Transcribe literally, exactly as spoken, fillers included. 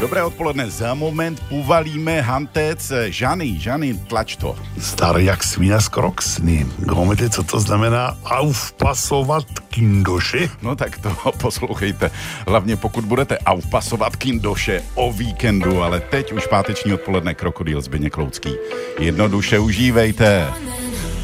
Dobré odpoledne, za moment uvalíme hantec. Žany, Žany, tlač to. Starý jak svína z kroksny. Gomete, co to znamená aufpasovat kindoši? No tak to poslouchejte. Hlavně pokud budete aufpasovat kindoše o víkendu, ale teď už páteční odpoledne Krokodýl Zbyněk Loucký. Jednoduše užívejte.